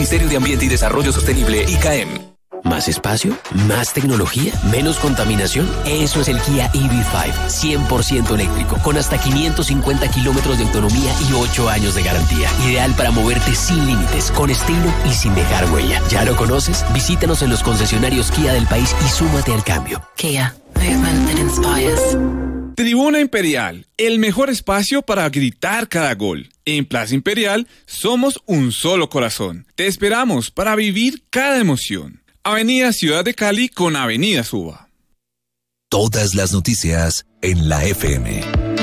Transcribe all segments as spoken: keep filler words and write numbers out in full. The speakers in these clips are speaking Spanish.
Ministerio de Ambiente y Desarrollo Sostenible, I C A E M. ¿Más espacio? ¿Más tecnología? ¿Menos contaminación? Eso es el Kia E V cinco, cien por ciento eléctrico, con hasta quinientos cincuenta kilómetros de autonomía y ocho años de garantía. Ideal para moverte sin límites, con estilo y sin dejar huella. ¿Ya lo conoces? Visítanos en los concesionarios Kia del país y súmate al cambio. Kia, movement that inspires. Tribuna Imperial, el mejor espacio para gritar cada gol. En Plaza Imperial somos un solo corazón. Te esperamos para vivir cada emoción. Avenida Ciudad de Cali con Avenida Suba. Todas las noticias en la F M.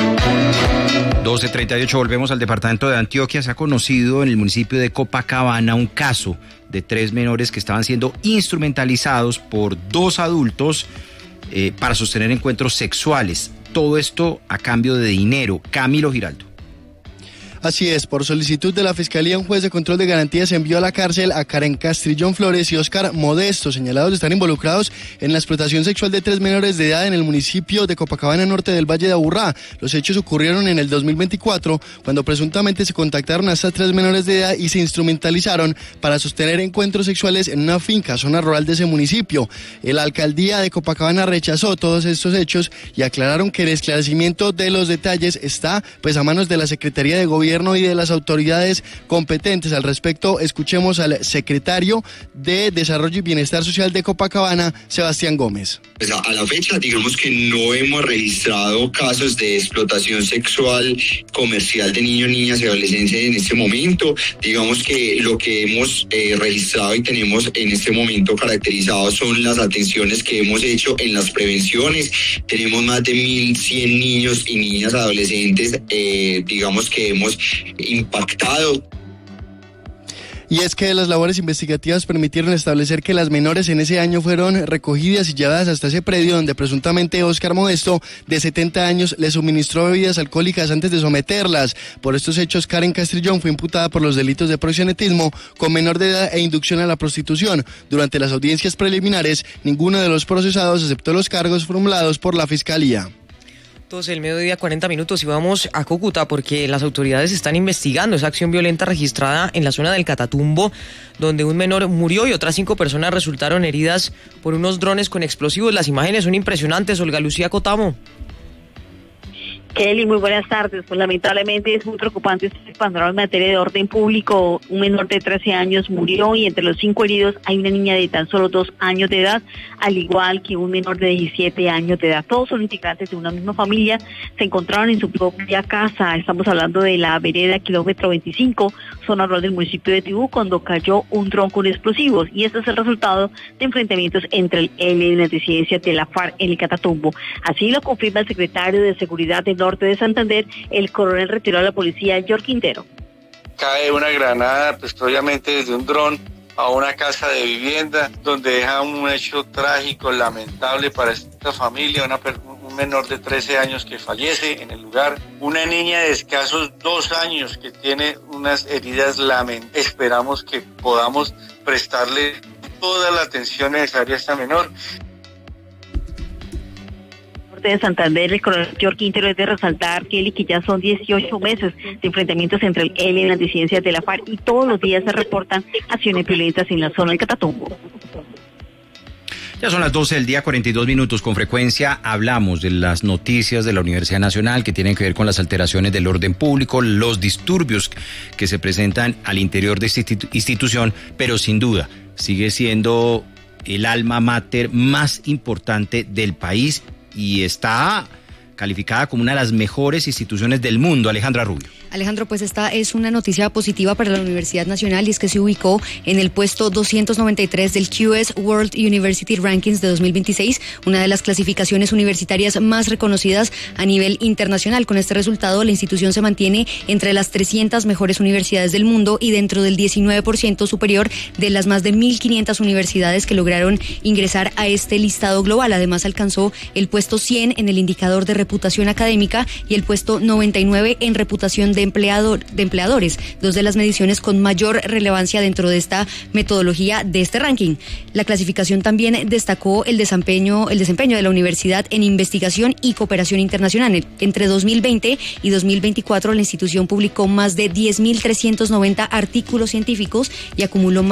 doce treinta y ocho, volvemos al departamento de Antioquia. Se ha conocido en el municipio de Copacabana un caso de tres menores que estaban siendo instrumentalizados por dos adultos eh, para sostener encuentros sexuales. Todo esto a cambio de dinero. Camilo Giraldo. Así es, por solicitud de la Fiscalía, un juez de control de garantías envió a la cárcel a Karen Castrillón Flores y Óscar Modesto, señalados de estar involucrados en la explotación sexual de tres menores de edad en el municipio de Copacabana Norte del Valle de Aburrá. Los hechos ocurrieron en el dos mil veinticuatro, cuando presuntamente se contactaron a estas tres menores de edad y se instrumentalizaron para sostener encuentros sexuales en una finca, zona rural de ese municipio. La alcaldía de Copacabana rechazó todos estos hechos y aclararon que el esclarecimiento de los detalles está pues a manos de la Secretaría de Gobierno y de las autoridades competentes. Al respecto, escuchemos al secretario de Desarrollo y Bienestar Social de Copacabana, Sebastián Gómez. Pues a, a la fecha, digamos que no hemos registrado casos de explotación sexual comercial de niños, niñas y adolescentes en este momento. Digamos que lo que hemos eh, registrado y tenemos en este momento caracterizado son las atenciones que hemos hecho en las prevenciones. Tenemos más de mil cien niños y niñas adolescentes, eh, digamos que hemos impactado. Y es que las labores investigativas permitieron establecer que las menores en ese año fueron recogidas y llevadas hasta ese predio donde presuntamente Óscar Modesto, de setenta años, le suministró bebidas alcohólicas antes de someterlas. Por estos hechos, Karen Castrillón fue imputada por los delitos de proxenetismo con menor de edad e inducción a la prostitución. Durante las audiencias preliminares, ninguno de los procesados aceptó los cargos formulados por la Fiscalía. El mediodía, cuarenta minutos, y vamos a Cúcuta porque las autoridades están investigando esa acción violenta registrada en la zona del Catatumbo, donde un menor murió y otras cinco personas resultaron heridas por unos drones con explosivos. Las imágenes son impresionantes. Olga Lucía Cotamo. Kelly, muy buenas tardes. Pues lamentablemente es muy preocupante este panorama en materia de orden público. Un menor de trece años murió y entre los cinco heridos hay una niña de tan solo dos años de edad, al igual que un menor de diecisiete años de edad. Todos son integrantes de una misma familia. Se encontraron en su propia casa. Estamos hablando de la vereda kilómetro veinticinco, zona rural del municipio de Tibú, cuando cayó un dron con explosivos. Y este es el resultado de enfrentamientos entre el L N y las disidencias de la FARC en el Catatumbo. Así lo confirma el secretario de Seguridad de Norte de Santander, el coronel retirado de la policía, George Quintero. Cae una granada, pues obviamente desde un dron a una casa de vivienda, donde deja un hecho trágico, lamentable para esta familia, una, un menor de trece años que fallece en el lugar, una niña de escasos dos años que tiene unas heridas lamentables. Esperamos que podamos prestarle toda la atención necesaria a esta menor. De Santander, el coronel George Quintero, es de resaltar, Kelly, que ya son dieciocho meses de enfrentamientos entre el L y las disidencias de la FARC y todos los días se reportan acciones violentas en la zona del Catatumbo. Ya son las doce del día, cuarenta y dos minutos. Con frecuencia hablamos de las noticias de la Universidad Nacional que tienen que ver con las alteraciones del orden público, los disturbios que se presentan al interior de esta institu- institución, pero sin duda sigue siendo el alma mater más importante del país y está calificada como una de las mejores instituciones del mundo. Alejandra Rubio. Alejandro, pues esta es una noticia positiva para la Universidad Nacional y es que se ubicó en el puesto doscientos noventa y tres del Q S World University Rankings de dos mil veintiséis, una de las clasificaciones universitarias más reconocidas a nivel internacional. Con este resultado, la institución se mantiene entre las trescientas mejores universidades del mundo y dentro del diecinueve por ciento superior de las más de mil quinientas universidades que lograron ingresar a este listado global. Además, alcanzó el puesto cien en el indicador de reputación académica y el puesto noventa y nueve en reputación de Empleador, de empleadores, dos de las mediciones con mayor relevancia dentro de esta metodología de este ranking. La clasificación también destacó el desempeño, el desempeño de la universidad en investigación y cooperación internacional. Entre dos mil veinte y dos mil veinticuatro, la institución publicó más de diez mil trescientos noventa artículos científicos y acumuló más